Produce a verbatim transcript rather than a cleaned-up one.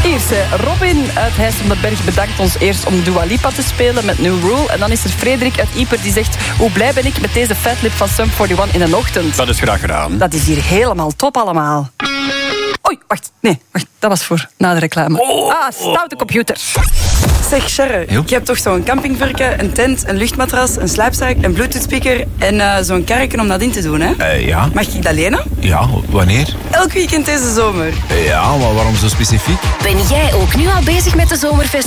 Ierse. Robin uit Heijs op de Berg bedankt ons eerst om Dua Lipa te spelen met New Rule. En dan is er Frederik uit Ieper die zegt: hoe blij ben ik met deze fatlip van Sum eenenveertig in de ochtend. Dat is graag gedaan. Dat is hier helemaal top allemaal. Oei, wacht. Nee, wacht. Dat was voor na de reclame. Oh, ah, stoute computer. Zeg, Sherre, Jo? je hebt toch zo'n campingvarken, een tent, een luchtmatras, een slaapzak, een bluetooth-speaker en uh, zo'n karretje om dat in te doen, hè? Uh, ja. Mag ik dat lenen? Ja, wanneer? Elk weekend deze zomer. Uh, ja, maar waarom zo specifiek? Ben jij ook nu al bezig met de zomerfest